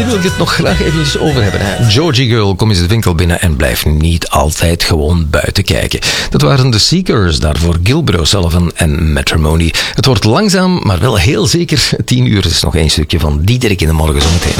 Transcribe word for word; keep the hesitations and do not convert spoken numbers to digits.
hier wil ik het nog graag even over hebben. Hè. Georgie Girl, kom eens de winkel binnen en blijf niet altijd gewoon buiten kijken. Dat waren de Seekers, daarvoor Gilbert O'Sullivan en Matrimony. Het wordt langzaam, maar wel heel zeker tien uur. Het is nog één stukje van Diederik in de morgen zometeen.